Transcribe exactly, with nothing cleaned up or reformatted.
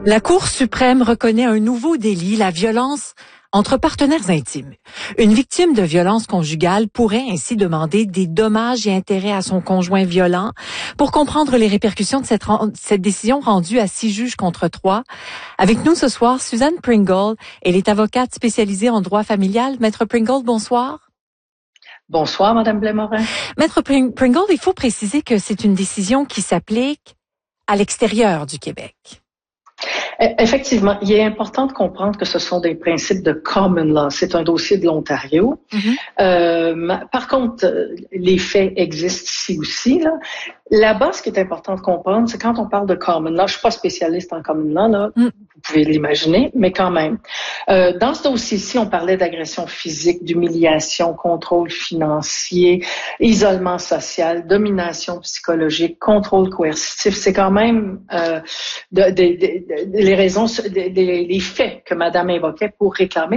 La Cour suprême reconnaît un nouveau délit, la violence entre partenaires intimes. Une victime de violence conjugale pourrait ainsi demander des dommages et intérêts à son conjoint violent. Pour comprendre les répercussions de cette, cette décision rendue à six juges contre trois, avec nous ce soir, Suzanne Pringle. Elle est avocate spécialisée en droit familial. Maître Pringle, bonsoir. Bonsoir, Madame Blais-Morin. Maître Pringle, il faut préciser que c'est une décision qui s'applique à l'extérieur du Québec. Effectivement, il est important de comprendre que ce sont des principes de common law. C'est un dossier de l'Ontario. Mm-hmm. Euh, par contre, les faits existent ici aussi. Là. Là-bas, ce qui est important de comprendre, c'est quand on parle de common law, je suis pas spécialiste en common law, là, mm. vous pouvez l'imaginer, mais quand même. Euh, dans ce dossier-ci, on parlait d'agression physique, d'humiliation, contrôle financier, isolement social, domination psychologique, contrôle coercitif. C'est quand même euh, de, de, de, de, les raisons, de, de, les faits que Madame évoquait pour réclamer.